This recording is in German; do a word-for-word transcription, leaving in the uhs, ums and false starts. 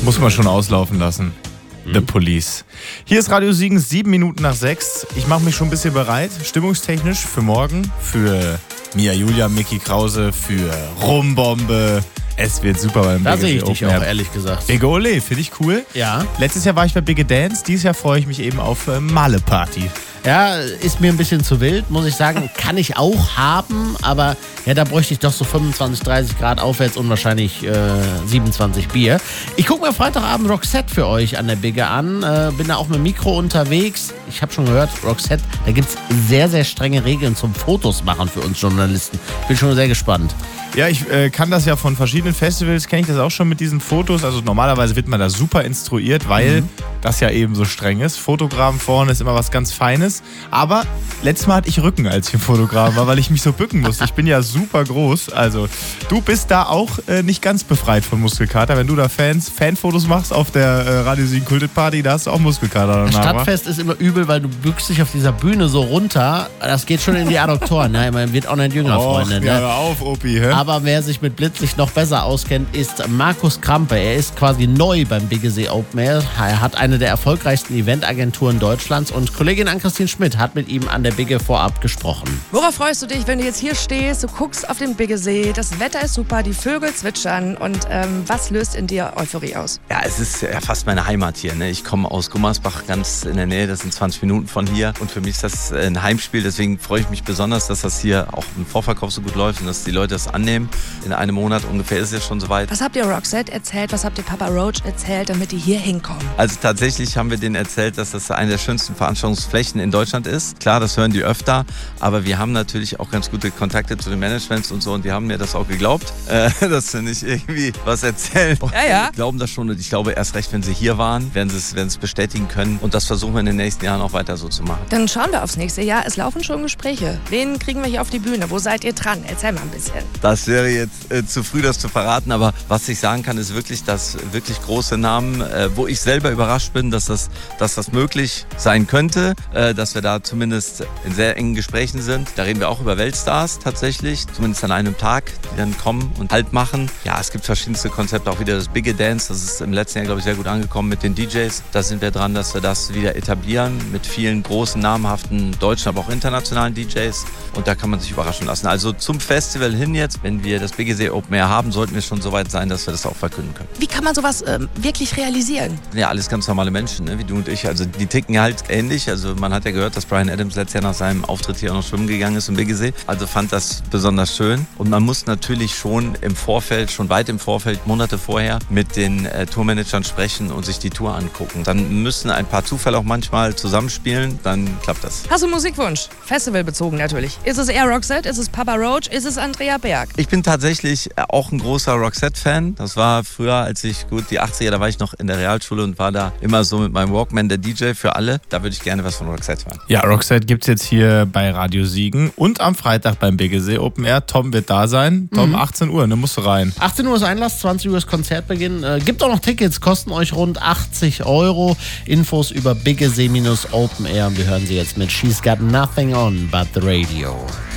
Muss man schon auslaufen lassen. The Police. Hier ist Radio Siegen, sieben Minuten nach sechs. Ich mache mich schon ein bisschen bereit, stimmungstechnisch für morgen, für Mia Julia, Micky Krause, für Rumbombe. Es wird super beim Da B G sehe ich dich Open auch, Air. ehrlich gesagt. Big Ole, finde ich cool. Ja. Letztes Jahr war ich bei Big Dance, dieses Jahr freue ich mich eben auf äh, Male Party. Ja, ist mir ein bisschen zu wild, muss ich sagen. Kann ich auch haben, aber ja, da bräuchte ich doch so fünfundzwanzig, dreißig Grad aufwärts und wahrscheinlich äh, siebenundzwanzig Bier. Ich gucke mir Freitagabend Roxette für euch an der Bigge an. Äh, bin da auch mit dem Mikro unterwegs. Ich habe schon gehört, Roxette, da gibt es sehr, sehr strenge Regeln zum Fotos machen für uns Journalisten. Bin schon sehr gespannt. Ja, ich äh, kann das ja von verschiedenen Festivals, kenne ich das auch schon mit diesen Fotos. Also normalerweise wird man da super instruiert, weil mhm. das ja eben so streng ist. Fotografen vorne ist immer was ganz Feines. Aber letztes Mal hatte ich Rücken, als ich im Fotografen war, weil ich mich so bücken musste. Ich bin ja super groß. Also du bist da auch äh, nicht ganz befreit von Muskelkater. Wenn du da Fans, Fanfotos machst auf der äh, Radio Siegen Kultet Party, da hast du auch Muskelkater danach. Stadtfest ist immer übel, weil du bückst dich auf dieser Bühne so runter. Das geht schon in die Adduktoren. Ne? Man wird auch nicht jünger, Och, Freunde. Ne? Ja, hör auf, Opi. Hä? Aber wer sich mit Blitzlicht noch besser auskennt, ist Markus Krampe. Er ist quasi neu beim Biggesee Open Air. Er hat eine der erfolgreichsten Eventagenturen Deutschlands und Kollegin Ann-Christine Schmidt hat mit ihm an der Bigge vorab gesprochen. Worauf freust du dich, wenn du jetzt hier stehst, du guckst auf den Biggesee, das Wetter ist super, die Vögel zwitschern und ähm, was löst in dir Euphorie aus? Ja, es ist ja fast meine Heimat hier. Ne? Ich komme aus Gummersbach, ganz in der Nähe, das sind zwanzig Minuten von hier und für mich ist das ein Heimspiel, deswegen freue ich mich besonders, dass das hier auch im Vorverkauf so gut läuft und dass die Leute das annehmen. In einem Monat ungefähr ist es schon soweit. Was habt ihr Roxette erzählt, was habt ihr Papa Roach erzählt, damit die hier hinkommen? Also tatsächlich haben wir denen erzählt, dass das eine der schönsten Veranstaltungsflächen in Deutschland ist. Klar, das hören die öfter, aber wir haben natürlich auch ganz gute Kontakte zu den Managements und so und die haben mir das auch geglaubt, äh, dass wir nicht irgendwie was erzählen. Ja, ja. Die glauben das schon und ich glaube erst recht, wenn sie hier waren, werden sie es, werden es bestätigen können und das versuchen wir in den nächsten Jahren auch weiter so zu machen. Dann schauen wir aufs nächste Jahr. Es laufen schon Gespräche. Wen kriegen wir hier auf die Bühne? Wo seid ihr dran? Erzähl mal ein bisschen. Das wäre jetzt äh, zu früh, das zu verraten, aber was ich sagen kann, ist wirklich, dass wirklich große Namen, äh, wo ich selber überrascht bin, dass das, dass das möglich sein könnte, äh, dass wir da zumindest in sehr engen Gesprächen sind. Da reden wir auch über Weltstars tatsächlich, zumindest an einem Tag, die dann kommen und Halt machen. Ja, es gibt verschiedenste Konzepte, auch wieder das Bigge Dance, das ist im letzten Jahr, glaube ich, sehr gut angekommen mit den D Js. Da sind wir dran, dass wir das wieder etablieren mit vielen großen, namhaften deutschen, aber auch internationalen D Js und da kann man sich überraschen lassen. Also zum Festival hin jetzt, wenn wir das Biggesee Open Air haben, sollten wir schon so weit sein, dass wir das auch verkünden können. Wie kann man sowas ähm, wirklich realisieren? Ja, alles ganz normale Menschen, ne? Wie du und ich. Also die ticken halt ähnlich. Also man hat ja gehört, dass Bryan Adams letztes Jahr nach seinem Auftritt hier auch noch schwimmen gegangen ist im Biggesee. Also fand das besonders schön. Und man muss natürlich schon im Vorfeld, schon weit im Vorfeld, Monate vorher, mit den äh, Tourmanagern sprechen und sich die Tour angucken. Dann müssen ein paar Zufälle auch manchmal zusammenspielen, dann klappt das. Hast du einen Musikwunsch? Festivalbezogen natürlich. Ist es eher Roxette? Ist es Papa Roach? Ist es Andrea Berg? Ich bin tatsächlich auch ein großer Roxette-Fan. Das war früher, als ich, gut, die achtziger, da war ich noch in der Realschule und war da immer so mit meinem Walkman der D J für alle. Da würde ich gerne was von Roxette hören. Ja, Roxette gibt's jetzt hier bei Radio Siegen und am Freitag beim Biggesee Open Air. Tom wird da sein. Tom, mhm. achtzehn Uhr, ne, musst du rein. achtzehn Uhr ist Einlass, zwanzig Uhr ist Konzertbeginn. Äh, gibt auch noch Tickets, kosten euch rund achtzig Euro. Infos über Biggesee Open Air. Wir hören sie jetzt mit She's Got Nothing On But The Radio.